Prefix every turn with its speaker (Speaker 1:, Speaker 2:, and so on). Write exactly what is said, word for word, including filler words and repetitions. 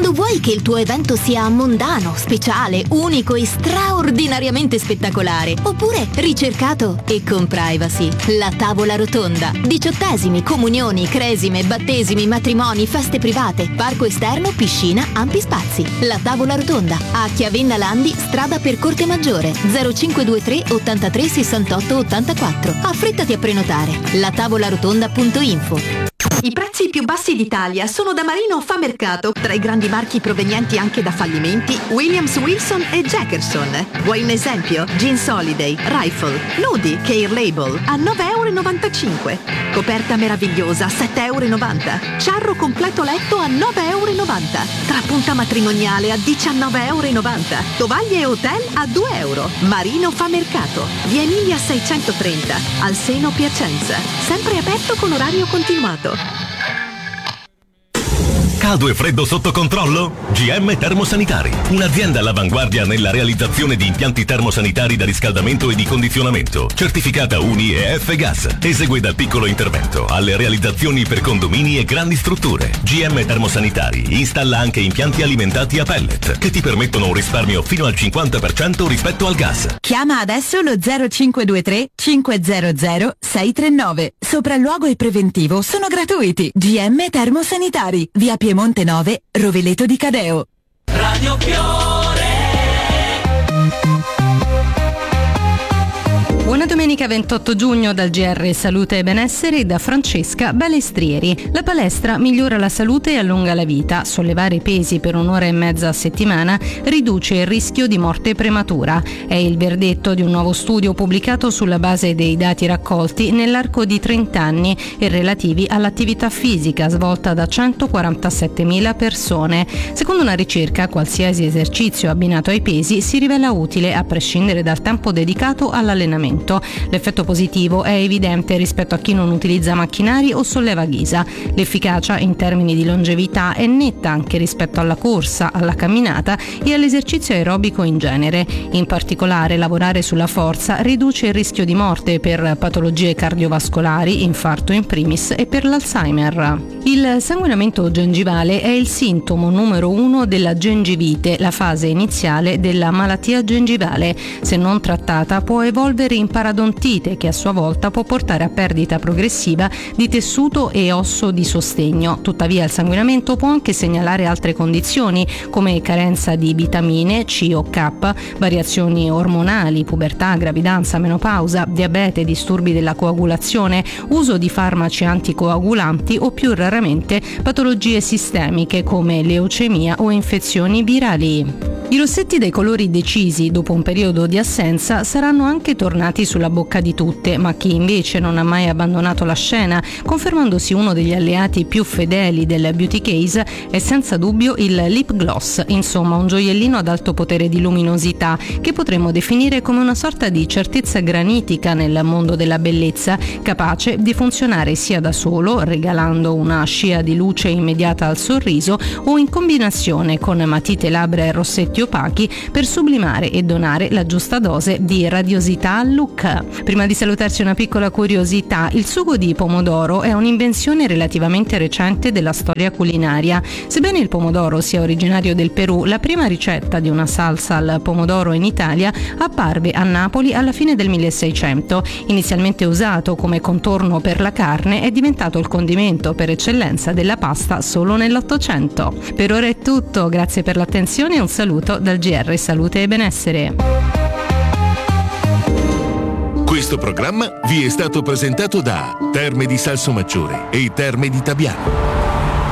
Speaker 1: Quando vuoi che il tuo evento sia mondano, speciale, unico e straordinariamente spettacolare, oppure ricercato e con privacy, la tavola rotonda. Diciottesimi, comunioni, cresime, battesimi, matrimoni, feste private, parco esterno, piscina, ampi spazi. La tavola rotonda a Chiavenna Landi, strada per Corte Maggiore, zero cinque due tre ottantatré sessantotto ottantaquattro. Affrettati a prenotare. la tavola rotonda punto info.
Speaker 2: I prezzi più bassi d'Italia sono da Marino Fa Mercato, tra i grandi marchi provenienti anche da fallimenti Williams Wilson e Jackerson. Vuoi un esempio? Jeans Holiday, Rifle, Nudi, Care Label a nove virgola novantacinque euro. Coperta meravigliosa a sette virgola novanta euro. Ciarro completo letto a nove virgola novanta euro. Trapunta matrimoniale a diciannove virgola novanta euro. Tovaglie e hotel a due euro. Marino Fa Mercato, via Emilia seicentotrenta, al Seno Piacenza. Sempre aperto con orario continuato.
Speaker 3: Caldo e freddo sotto controllo? G M Termosanitari, un'azienda all'avanguardia nella realizzazione di impianti termosanitari da riscaldamento e di condizionamento, certificata U N I e F-Gas. Esegue dal piccolo intervento alle realizzazioni per condomini e grandi strutture. G M Termosanitari installa anche impianti alimentati a pellet che ti permettono un risparmio fino al cinquanta per cento rispetto al gas.
Speaker 4: Chiama adesso lo zero cinque due tre cinque zero zero sei tre nove. Sopralluogo e preventivo sono gratuiti. G M Termosanitari, via Piemonte nove, Roveleto di Cadeo.
Speaker 5: Radio Fiore.
Speaker 6: Buona domenica ventotto giugno dal G R Salute e Benessere da Francesca Balestrieri. La palestra migliora la salute e allunga la vita. Sollevare pesi per un'ora e mezza a settimana riduce il rischio di morte prematura. È il verdetto di un nuovo studio pubblicato sulla base dei dati raccolti nell'arco di trenta anni e relativi all'attività fisica svolta da centoquarantasettemila persone. Secondo una ricerca, qualsiasi esercizio abbinato ai pesi si rivela utile a prescindere dal tempo dedicato all'allenamento. L'effetto positivo è evidente rispetto a chi non utilizza macchinari o solleva ghisa. L'efficacia in termini di longevità è netta anche rispetto alla corsa, alla camminata e all'esercizio aerobico in genere. In particolare, lavorare sulla forza riduce il rischio di morte per patologie cardiovascolari, infarto in primis, e per l'Alzheimer. Il sanguinamento gengivale è il sintomo numero uno della gengivite, la fase iniziale della malattia gengivale. Se non trattata può evolvere in paradontite, che a sua volta può portare a perdita progressiva di tessuto e osso di sostegno. Tuttavia il sanguinamento può anche segnalare altre condizioni come carenza di vitamine C o K, variazioni ormonali, pubertà, gravidanza, menopausa, diabete, disturbi della coagulazione, uso di farmaci anticoagulanti o più raramente patologie sistemiche come leucemia o infezioni virali. I rossetti dai colori decisi dopo un periodo di assenza saranno anche tornati sulla bocca di tutte, ma chi invece non ha mai abbandonato la scena, confermandosi uno degli alleati più fedeli del beauty case, è senza dubbio il lip gloss, insomma un gioiellino ad alto potere di luminosità che potremmo definire come una sorta di certezza granitica nel mondo della bellezza, capace di funzionare sia da solo, regalando una scia di luce immediata al sorriso, o in combinazione con matite labbra e rossetti opachi per sublimare e donare la giusta dose di radiosità al look. Prima di salutarci una piccola curiosità: il sugo di pomodoro è un'invenzione relativamente recente della storia culinaria. Sebbene il pomodoro sia originario del Perù, la prima ricetta di una salsa al pomodoro in Italia apparve a Napoli alla fine del milleseicento. Inizialmente usato come contorno per la carne, è diventato il condimento per eccellenza della pasta solo nell'Ottocento. Per ora è tutto, grazie per l'attenzione e un saluto dal G R Salute e Benessere.
Speaker 7: Questo programma vi è stato presentato da Terme di Salsomaggiore e Terme di Tabiano.